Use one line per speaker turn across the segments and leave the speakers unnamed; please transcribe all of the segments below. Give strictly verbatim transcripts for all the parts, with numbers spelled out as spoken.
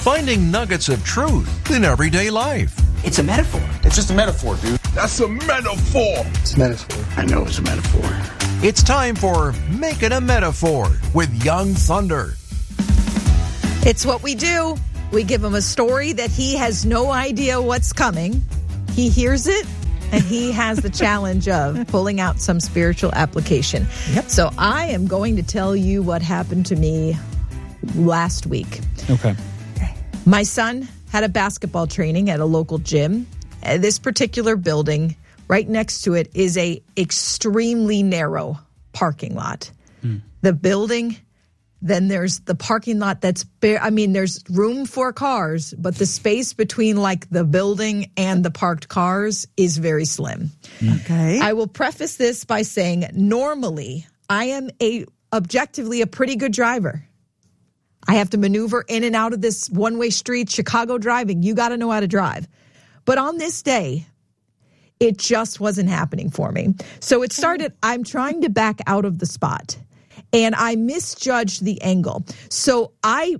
finding nuggets of truth in everyday life.
It's a metaphor.
It's just a metaphor, dude.
That's a metaphor.
It's a metaphor.
I know it's a metaphor.
It's time for Make It a Metaphor with Young Thunder.
It's what we do. We give him a story that he has no idea what's coming. He hears it, and he has the challenge of pulling out some spiritual application. Yep. So I am going to tell you what happened to me last week.
Okay.
My son had a basketball training at a local gym. Uh, this particular building, right next to it, is a extremely narrow parking lot. Mm. The building, then there's the parking lot that's bare. I mean, there's room for cars, but the space between like the building and the parked cars is very slim.
Okay.
I will preface this by saying normally I am a objectively a pretty good driver. I have to maneuver in and out of this one-way street, Chicago driving. You got to know how to drive. But on this day, it just wasn't happening for me. So it started, I'm trying to back out of the spot, and I misjudged the angle. So I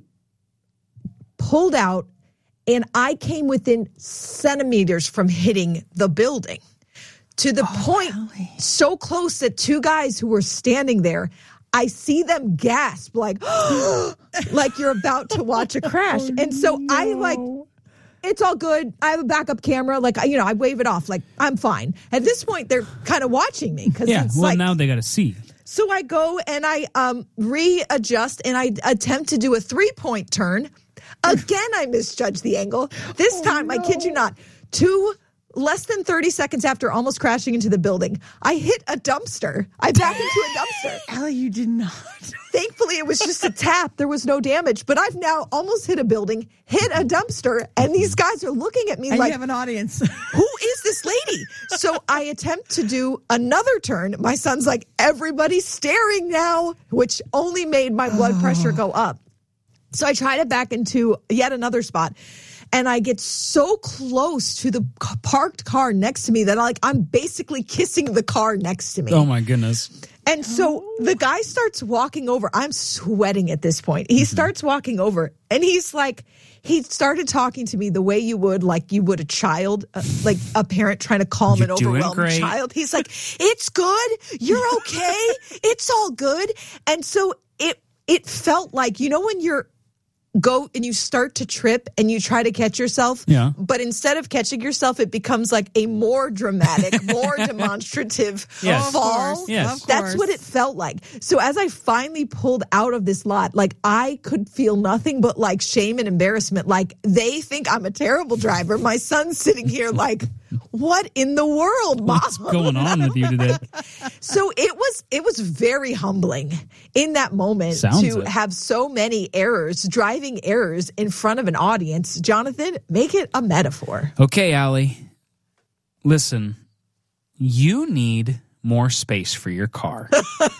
pulled out, and I came within centimeters from hitting the building to the oh, point really? so close that two guys who were standing there, I see them gasp like, like you're about to watch a crash. Oh, and so no. I like, it's all good. I have a backup camera. Like, you know, I wave it off like I'm fine. At this point, they're kind of watching me. Cause
yeah,
it's
well,
like,
now they got to see.
So I go and I um, readjust and I attempt to do a three-point turn. Again, I misjudged the angle. This oh, time, no. I kid you not, two Less than thirty seconds after almost crashing into the building, I hit a dumpster. I backed into a dumpster.
Allie, you did not.
Thankfully, it was just a tap. There was no damage. But I've now almost hit a building, hit a dumpster, and these guys are looking at me
and
like,
you have an audience.
Who is this lady? So I attempt to do another turn. My son's like, everybody's staring now, which only made my blood oh. pressure go up. So I try to back into yet another spot. And I get so close to the parked car next to me that I, like I'm basically kissing the car next to me.
Oh, my goodness.
And so the guy starts walking over. I'm sweating at this point. He mm-hmm. starts walking over, and he's like, he started talking to me the way you would, like you would a child, uh, like a parent trying to calm
You're
an overwhelmed child. He's like, it's good. You're okay. It's all good. And so it it felt like, you know, when you're go and you start to trip and you try to catch yourself,
yeah.
but instead of catching yourself, it becomes like a more dramatic, more demonstrative
yes.
fall.
Of course.
Yes.
Of
That's
course.
what it felt like. So as I finally pulled out of this lot, like I could feel nothing but like shame and embarrassment. Like they think I'm a terrible driver. My son's sitting here like, what in the world, Mom?
What's going on with you today?
So it was it was very humbling in that moment
Sounds
to
it.
have so many errors, driving errors in front of an audience. Jonathan, make it a metaphor.
Okay, Allie. Listen, you need more space for your car.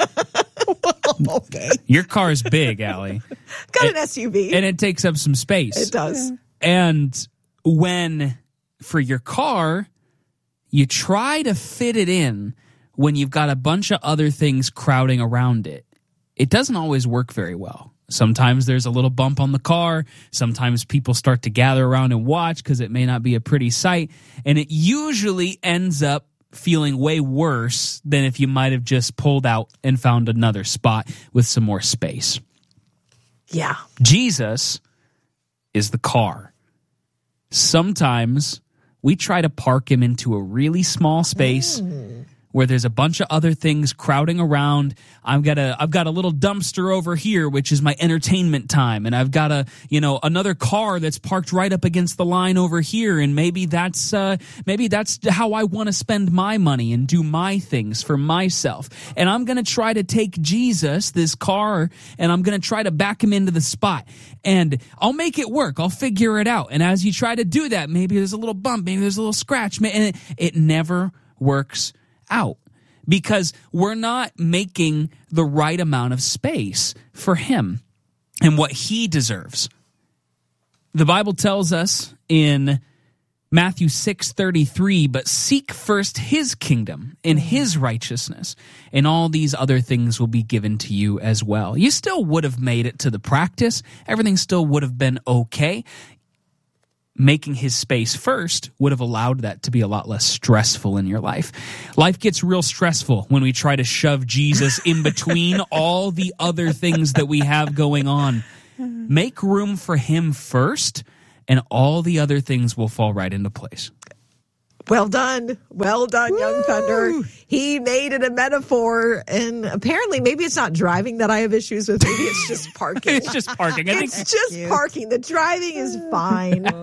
Okay.
Your car is big, Allie.
Got
it,
an S U V.
And it takes up some space.
It does.
And when, for your car, you try to fit it in when you've got a bunch of other things crowding around it, it doesn't always work very well. Sometimes there's a little bump on the car. Sometimes people start to gather around and watch because it may not be a pretty sight. And it usually ends up feeling way worse than if you might have just pulled out and found another spot with some more space.
Yeah.
Jesus is the car. Sometimes we try to park him into a really small space mm. where there's a bunch of other things crowding around. I've got a I've got a little dumpster over here, which is my entertainment time, and I've got a you know another car that's parked right up against the line over here, and maybe that's uh, maybe that's how I want to spend my money and do my things for myself. And I'm going to try to take Jesus, this car, and I'm going to try to back him into the spot, and I'll make it work. I'll figure it out. And as you try to do that, maybe there's a little bump, maybe there's a little scratch, and it, it never works out because we're not making the right amount of space for him and what he deserves. The Bible tells us in Matthew six thirty-three, but seek first his kingdom and his righteousness, and all these other things will be given to you as well. You still would have made it to the practice. Everything still would have been okay. Making his space first would have allowed that to be a lot less stressful in your life. Life gets real stressful when we try to shove Jesus in between all the other things that we have going on. Make room for him first, and all the other things will fall right into place.
Well done. Well done,
Woo!
Young Thunder. He made it a metaphor, and apparently maybe it's not driving that I have issues with. Maybe it's just parking.
It's just parking. I think
It's just parking. The driving is fine.